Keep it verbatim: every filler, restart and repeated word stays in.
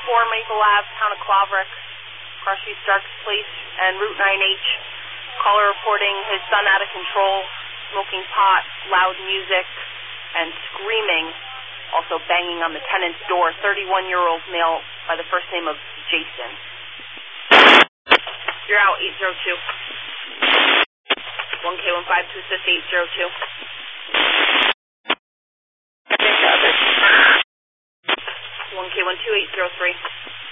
four Maple Ave, town of Claverick, Crushy Starks Place, and Route nine H. Caller reporting his son out of control, smoking pot, loud music, and screaming, also banging on the tenant's door, thirty-one-year-old male by the first name of Jason. You're out, eight zero two. one K one five to assist eight zero two. one K one two eight zero three.